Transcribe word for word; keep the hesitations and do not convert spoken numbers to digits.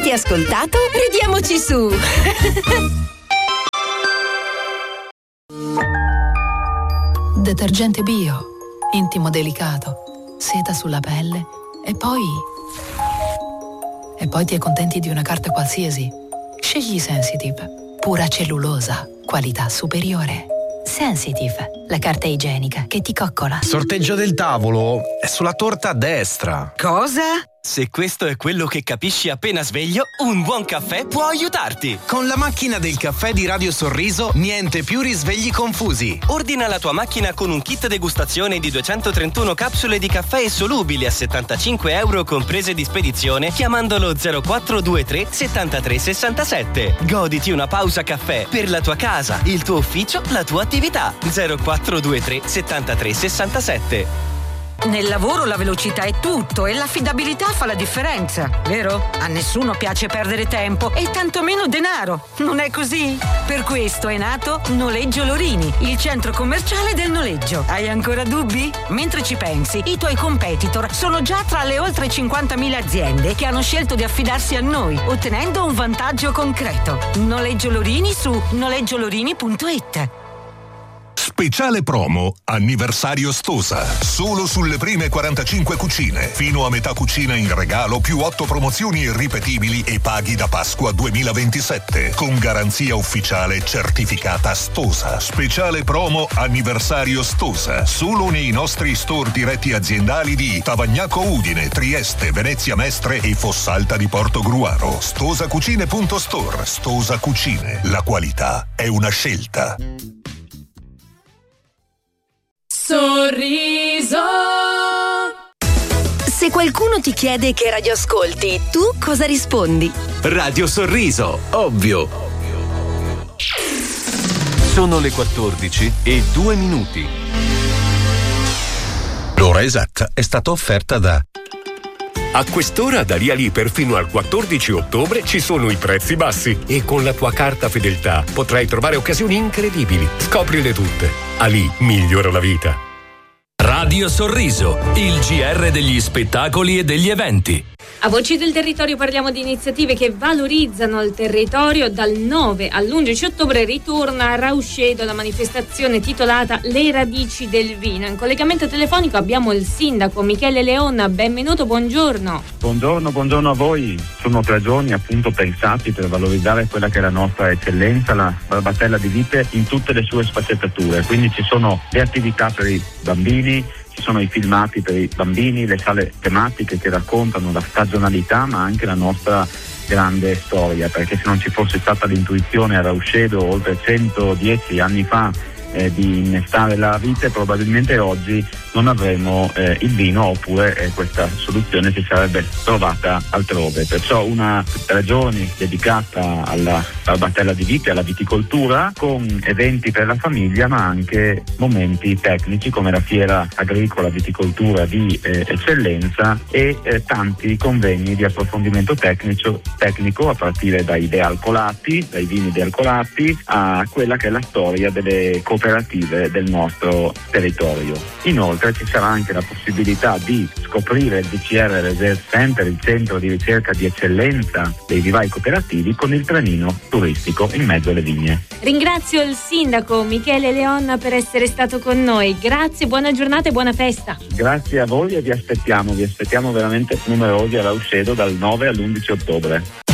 Hai ascoltato? Ridiamoci su! Detergente bio, intimo delicato, seta sulla pelle e poi... E poi ti accontenti di una carta qualsiasi. Scegli Sensitive, pura cellulosa, qualità superiore. Sensitive, la carta igienica che ti coccola. Sorteggio del tavolo è sulla torta a destra. Cosa? Se questo è quello che capisci appena sveglio, un buon caffè può aiutarti. Con la macchina del caffè di Radio Sorriso, niente più risvegli confusi. Ordina la tua macchina con un kit degustazione di duecentotrentuno capsule di caffè solubili a settantacinque euro comprese di spedizione chiamandolo zero quattro due tre settantatré sessantasette. Goditi una pausa caffè per la tua casa, il tuo ufficio, la tua attività. zero quattro due tre settantatré sessantasette. Nel lavoro la velocità è tutto e l'affidabilità fa la differenza, vero? A nessuno piace perdere tempo e tantomeno denaro, non è così? Per questo è nato Noleggio Lorini, il centro commerciale del noleggio. Hai ancora dubbi? Mentre ci pensi, i tuoi competitor sono già tra le oltre cinquantamila aziende che hanno scelto di affidarsi a noi, ottenendo un vantaggio concreto. Noleggio Lorini su noleggiolorini punto it. Speciale promo anniversario Stosa. Solo sulle prime quarantacinque cucine. Fino a metà cucina in regalo più otto promozioni irripetibili e paghi da Pasqua duemilaventisette. Con garanzia ufficiale certificata Stosa. Speciale promo anniversario Stosa. Solo nei nostri store diretti aziendali di Tavagnacco Udine, Trieste, Venezia Mestre e Fossalta di Portogruaro. stosacucine punto store. Stosa Cucine. La qualità è una scelta. Sorriso. Se qualcuno ti chiede che radio ascolti, tu cosa rispondi? Radio Sorriso, ovvio. Sono le quattordici e due minuti. L'ora esatta è stata offerta da... A quest'ora da lì a lì perfino al quattordici ottobre ci sono i prezzi bassi e con la tua carta fedeltà potrai trovare occasioni incredibili. Scoprile tutte. Ali migliora la vita. Radio Sorriso, il G R degli spettacoli e degli eventi. A Voci del Territorio parliamo di iniziative che valorizzano il territorio. Dal nove all'undici ottobre ritorna a Rauscedo la manifestazione titolata Le radici del vino. In collegamento telefonico abbiamo il sindaco Michele Leon. Benvenuto, buongiorno. Buongiorno, buongiorno a voi. Sono tre giorni appunto pensati per valorizzare quella che è la nostra eccellenza, la Barbatella di Vite in tutte le sue sfaccettature. Quindi ci sono le attività per i bambini, ci sono i filmati per i bambini, le sale tematiche che raccontano la stagionalità ma anche la nostra grande storia, perché se non ci fosse stata l'intuizione a Rauscedo oltre centodieci anni fa eh, di innestare la vite, probabilmente oggi non avremmo eh, il vino, oppure eh, questa soluzione si sarebbe trovata altrove. Perciò una tre giorni dedicata alla Barbatella di Vite, alla viticoltura, con eventi per la famiglia ma anche momenti tecnici come la fiera agricola viticoltura di eh, eccellenza e eh, tanti convegni di approfondimento tecnico, tecnico a partire dai dealcolati, dai vini dealcolati a quella che è la storia delle cooperative del nostro territorio. Inoltre ci sarà anche la possibilità di scoprire il D C R Reserve Center, il centro di ricerca di eccellenza dei vivai cooperativi, con il trenino turistico in mezzo alle vigne. Ringrazio il sindaco Michele Leon per essere stato con noi. Grazie, buona giornata e buona festa. Grazie a voi e vi aspettiamo, vi aspettiamo veramente numerosi a Rauscedo dal nove all'undici ottobre.